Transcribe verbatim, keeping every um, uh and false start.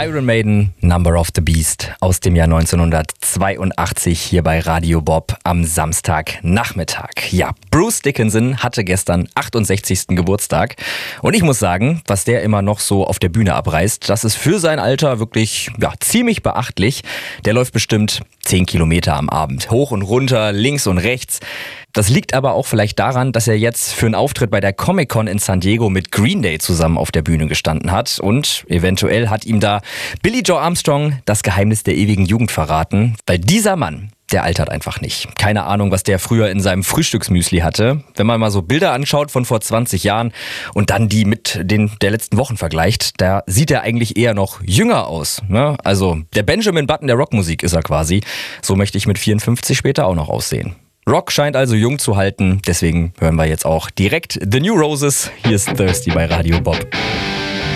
Iron Maiden, Number of the Beast aus dem Jahr neunzehnhundertzweiundachtzig hier bei Radio Bob am Samstagnachmittag. Ja, Bruce Dickinson hatte gestern achtundsechzigsten Geburtstag und ich muss sagen, was der immer noch so auf der Bühne abreißt, das ist für sein Alter wirklich ja, ziemlich beachtlich. Der läuft bestimmt zehn Kilometer am Abend, hoch und runter, links und rechts. Das liegt aber auch vielleicht daran, dass er jetzt für einen Auftritt bei der Comic-Con in San Diego mit Green Day zusammen auf der Bühne gestanden hat und eventuell hat ihm da Billie Joe Armstrong das Geheimnis der ewigen Jugend verraten, weil dieser Mann, der altert einfach nicht. Keine Ahnung, was der früher in seinem Frühstücksmüsli hatte. Wenn man mal so Bilder anschaut von vor zwanzig Jahren und dann die mit den der letzten Wochen vergleicht, da sieht er eigentlich eher noch jünger aus. Ne? Also der Benjamin Button der Rockmusik ist er quasi. So möchte ich mit vierundfünfzig später auch noch aussehen. Rock scheint also jung zu halten, deswegen hören wir jetzt auch direkt The New Roses. Hier ist Thirsty bei Radio Bob.